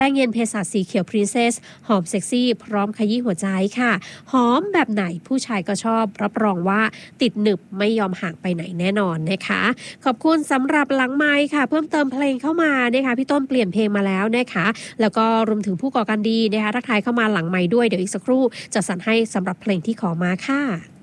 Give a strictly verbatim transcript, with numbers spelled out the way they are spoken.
แป้งเย็นเภสัชสีเขียวพรินเซสหอมเซ็กซี่พร้อมขยี้หัวใจค่ะหอมแบบไหนผู้ชายก็ชอบรับรองว่าติดหนึบไม่ยอมห่างไปไหนแน่นอนนะคะขอบคุณสำหรับหลังไมค์ค่ะเพิ่มเติมเพลงเข้ามานะคะพี่ต้นเปลี่ยนเพลงมาแล้วนะคะแล้วก็รวมถึงผู้ก่อการดีนะคะทักทายเข้ามาหลังไมค์ด้วยเดี๋ยวอีกสักครู่จะสรรให้สำหรับเพลงที่ขอมาค่ะ